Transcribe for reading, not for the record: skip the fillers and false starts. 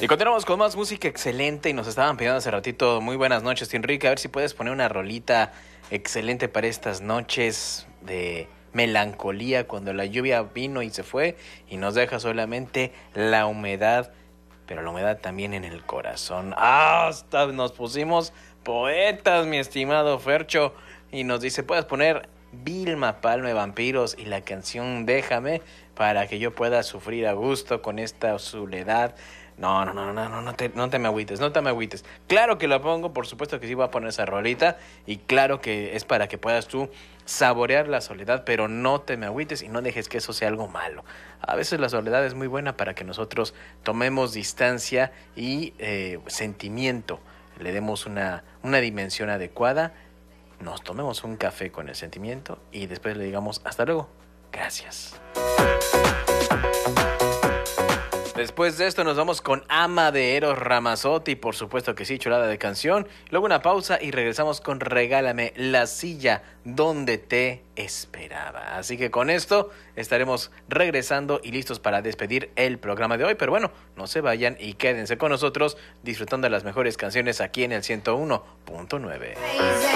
Y continuamos con más música excelente y nos estaban pidiendo hace ratito, muy buenas noches, Tío Enrique, a ver si puedes poner una rolita excelente para estas noches de melancolía cuando la lluvia vino y se fue y nos deja solamente la humedad, pero la humedad también en el corazón. Hasta nos pusimos poetas, mi estimado Fercho, y nos dice, ¿puedes poner Vilma Palma, Vampiros y la canción Déjame para que yo pueda sufrir a gusto con esta soledad? No te me agüites, no te me agüites. Claro que la pongo, por supuesto que sí voy a poner esa rolita y claro que es para que puedas tú saborear la soledad, pero no te me agüites y no dejes que eso sea algo malo. A veces la soledad es muy buena para que nosotros tomemos distancia y sentimiento, le demos una dimensión adecuada, nos tomemos un café con el sentimiento y después le digamos hasta luego, gracias. Después de esto nos vamos con Ama de Eros Ramazzotti, por supuesto que sí, chulada de canción. Luego una pausa y regresamos con Regálame la silla donde te esperaba. Así que con esto estaremos regresando y listos para despedir el programa de hoy. Pero bueno, no se vayan y quédense con nosotros disfrutando de las mejores canciones aquí en el 101.9.